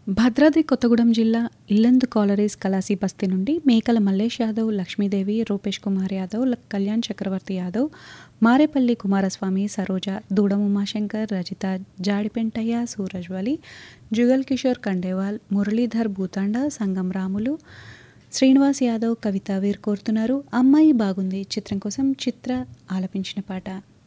భద్రాద్రి కొత్తగూడెం జిల్లా ఇల్లందు కాలరీస్ కలాసి బస్తీ నుండి మేకల మల్లేష్ యాదవ్, లక్ష్మీదేవి, రూపేష్ కుమార్ యాదవ్, కళ్యాణ్ చక్రవర్తి యాదవ్, మారేపల్లి కుమారస్వామి, సరోజ, దూడం ఉమాశంకర్, రజిత, జాడిపెంటయ్య, సూరజ్వలి, జుగల్ కిషోర్ కండేవాల్, మురళీధర్ భూతాండ, సంగం రాములు, శ్రీనివాస్ యాదవ్, కవిత వీరు కోరుతున్నారు. అమ్మాయి బాగుంది చిత్రం కోసం చిత్ర ఆలపించిన పాట.